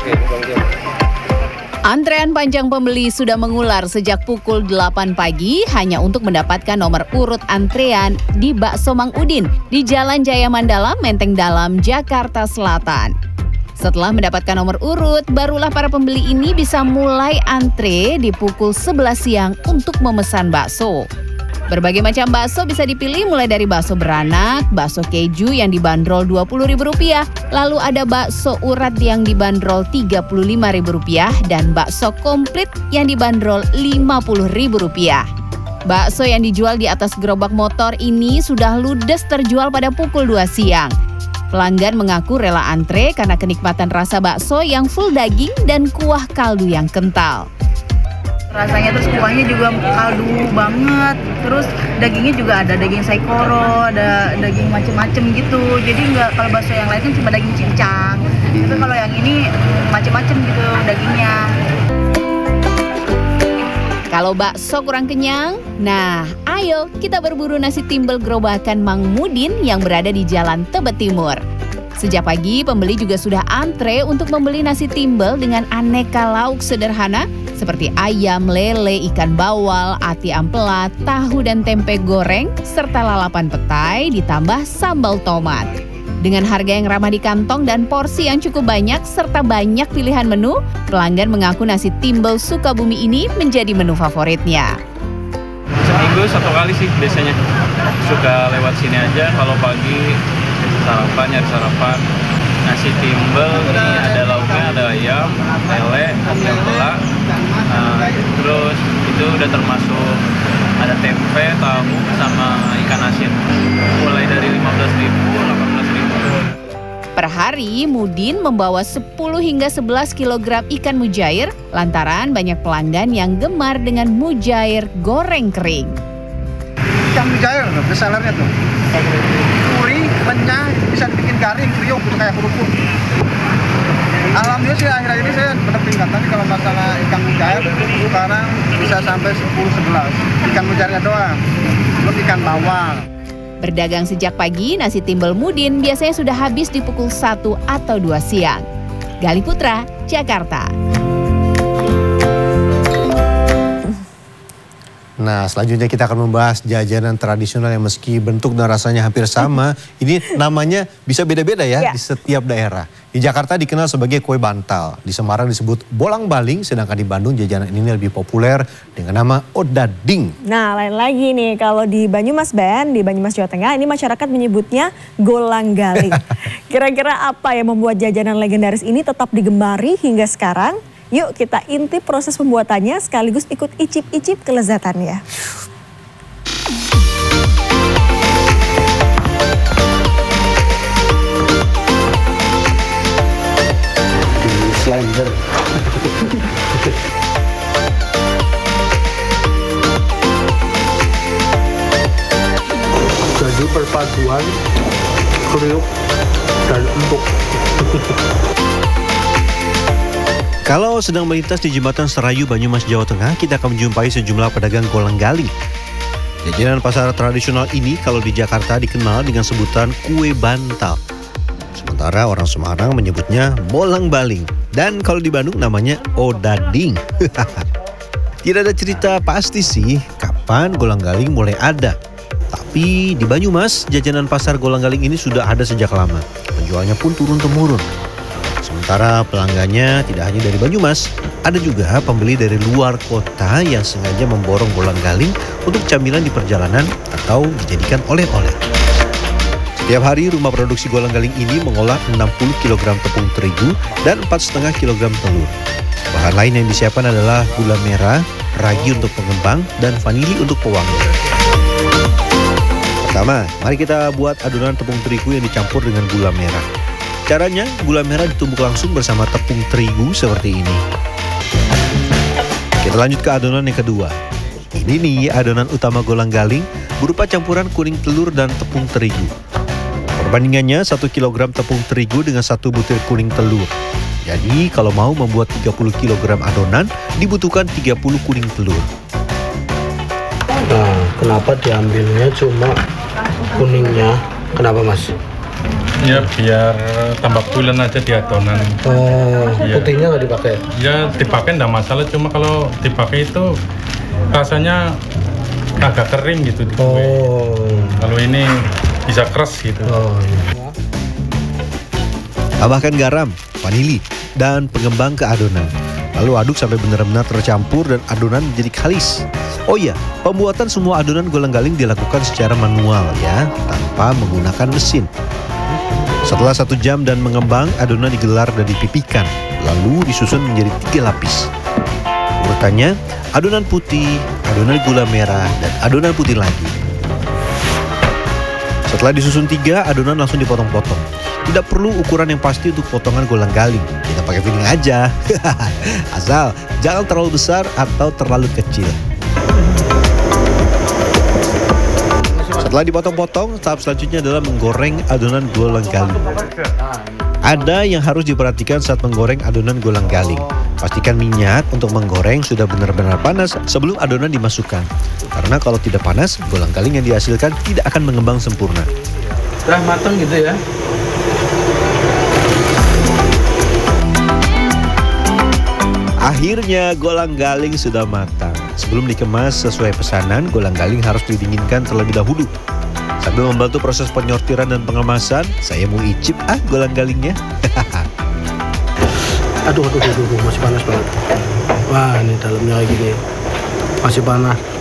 Antrean panjang pembeli sudah mengular sejak pukul 8 pagi hanya untuk mendapatkan nomor urut antrean di Bakso Mang Udin di Jalan Jaya Mandala, Menteng Dalam, Jakarta Selatan. Setelah mendapatkan nomor urut, barulah para pembeli ini bisa mulai antre di pukul 11 siang untuk memesan bakso. Berbagai macam bakso bisa dipilih mulai dari bakso beranak, bakso keju yang dibanderol Rp20.000, lalu ada bakso urat yang dibanderol Rp35.000 dan bakso komplit yang dibanderol Rp50.000. Bakso yang dijual di atas gerobak motor ini sudah ludes terjual pada pukul 2 siang. Pelanggan mengaku rela antre karena kenikmatan rasa bakso yang full daging dan kuah kaldu yang kental. Rasanya terus kuahnya juga kaldu banget, terus dagingnya juga ada daging saikoro, ada daging macem-macem gitu. Jadi nggak, kalau bakso yang lain kan cuma daging cincang, tapi kalau yang ini macem-macem gitu dagingnya. Kalau bakso kurang kenyang, nah ayo kita berburu nasi timbel gerobakan Mang Mudin yang berada di Jalan Tebet Timur. Sejak pagi, pembeli juga sudah antre untuk membeli nasi timbel dengan aneka lauk sederhana seperti ayam, lele, ikan bawal, ati ampela, tahu dan tempe goreng, serta lalapan petai ditambah sambal tomat. Dengan harga yang ramah di kantong dan porsi yang cukup banyak serta banyak pilihan menu, pelanggan mengaku nasi timbel Sukabumi ini menjadi menu favoritnya. Seminggu 1 kali sih biasanya. Suka lewat sini aja kalau pagi nyari sarapan. Nasi timbel ini ada lauknya, ada ayam, lele, ati ampela. Terus itu udah termasuk ada tempe, tahu, sama ikan asin. Mulai dari 15.000, 18.000. Per hari, Mudin membawa 10 hingga 11 kg ikan mujair lantaran banyak pelanggan yang gemar dengan mujair goreng kering. Ikan mujair, bestsellernya tuh. Gurih, renyah, bisa dibikin garing, kriuk gitu kayak kerupuk. Alhamdulillah sih akhir-akhir ini saya benar peningkatan kalau masalah ikan mujair sekarang bisa sampai 10-11. Ikan mujairnya doang, belum ikan bawal. Berdagang sejak pagi, nasi timbel Mudin biasanya sudah habis di pukul 1 atau 2 siang. Gali Putra, Jakarta. Nah, selanjutnya kita akan membahas jajanan tradisional yang meski bentuk dan rasanya hampir sama, ini namanya bisa beda-beda ya di setiap daerah. Di Jakarta dikenal sebagai kue bantal, di Semarang disebut bolang-baling, sedangkan di Bandung jajanan ini lebih populer dengan nama odading. Nah, lain lagi nih, kalau di Banyumas Ben, di Banyumas Jawa Tengah, ini masyarakat menyebutnya golang-galing. Kira-kira apa yang membuat jajanan legendaris ini tetap digemari hingga sekarang? Yuk kita intip proses pembuatannya sekaligus ikut icip-icip kelezatannya. Slender. Jadi perpaduan kriuk dan empuk. Kalau sedang melintas di Jembatan Serayu Banyumas Jawa Tengah, kita akan menjumpai sejumlah pedagang golang-galing. Jajanan pasar tradisional ini kalau di Jakarta dikenal dengan sebutan kue bantal. Sementara orang Semarang menyebutnya bolang-baling. Dan kalau di Bandung namanya odading. Tidak ada cerita pasti sih kapan golang-galing mulai ada. Tapi di Banyumas, jajanan pasar golang-galing ini sudah ada sejak lama. Penjualnya pun turun-temurun. Sementara pelanggannya tidak hanya dari Banyumas, ada juga pembeli dari luar kota yang sengaja memborong golang-galing untuk camilan di perjalanan atau dijadikan oleh-oleh. Setiap hari rumah produksi golang-galing ini mengolah 60 kg tepung terigu dan 4,5 kg telur. Bahan lain yang disiapkan adalah gula merah, ragi untuk pengembang, dan vanili untuk pewangi. Pertama, mari kita buat adonan tepung terigu yang dicampur dengan gula merah. Caranya, gula merah ditumbuk langsung bersama tepung terigu seperti ini. Kita lanjut ke adonan yang kedua. Ini nih adonan utama golang-galing berupa campuran kuning telur dan tepung terigu. Perbandingannya 1 kg tepung terigu dengan 1 butir kuning telur. Jadi kalau mau membuat 30 kg adonan dibutuhkan 30 kuning telur. Nah, kenapa diambilnya cuma kuningnya? Kenapa Mas? Ya biar tambah pulen aja di adonan. Oh, Iya. putihnya nggak dipakai? Ya dipakai nggak masalah, cuma kalau dipakai itu rasanya agak kering gitu di kue. Oh. Kalau ini bisa keras gitu. Oh, iya. Tambahkan garam, vanili, dan pengembang ke adonan. Lalu aduk sampai benar-benar tercampur dan adonan menjadi kalis. Oh iya, pembuatan semua adonan golang-galing dilakukan secara manual ya, tanpa menggunakan mesin. Setelah 1 jam dan mengembang, adonan digelar dan dipipihkan, lalu disusun menjadi 3 lapis. Urutannya, adonan putih, adonan gula merah, dan adonan putih lagi. Setelah disusun 3, adonan langsung dipotong-potong. Tidak perlu ukuran yang pasti untuk potongan golang-galing. Kita pakai feeling aja. Asal jangan terlalu besar atau terlalu kecil. Setelah dipotong-potong, tahap selanjutnya adalah menggoreng adonan golang-galing. Ada yang harus diperhatikan saat menggoreng adonan golang-galing. Pastikan minyak untuk menggoreng sudah benar-benar panas sebelum adonan dimasukkan. Karena kalau tidak panas, golang-galing yang dihasilkan tidak akan mengembang sempurna. Udah matang gitu ya? Akhirnya golang-galing sudah matang. Sebelum dikemas sesuai pesanan, golang-galing harus didinginkan terlebih dahulu. Sambil membantu proses penyortiran dan pengemasan, saya mau icip golang-galingnya. Aduh, masih panas banget. Wah, ini dalamnya kayak gini. Masih panas.